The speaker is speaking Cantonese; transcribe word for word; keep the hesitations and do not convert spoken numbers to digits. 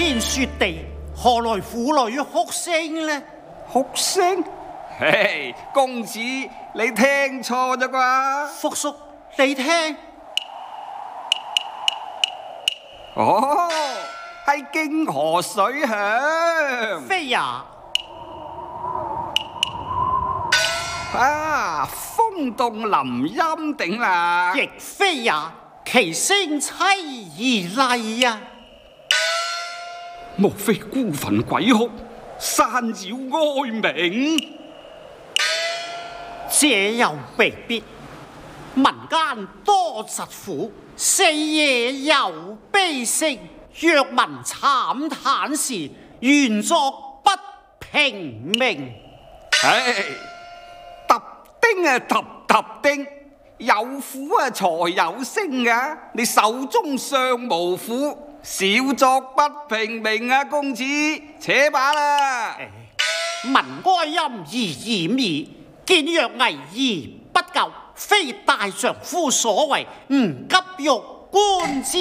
天雪地，何來婦女哭聲呢？ 哭聲？嘿，公子你聽錯咗啩？ 福叔，你聽。 哦，係涇河水響。 非也。 啊，風動林欽頂啦。 亦非也，其聲凄而厲啊！ 莫非孤墳鬼哭，山妖哀鳴？ 這又未必。民間多疾苦，四野有悲聲。若聞慘嘆時，原作不平明。 唉，揼丁啊揼揼丁，有苦啊才有聲啊！你手中尚無苦，少作不平明啊！公子，扯把啦！ 民該因而掩耳，見若危而不救，非大丈夫所為，唔急欲觀之。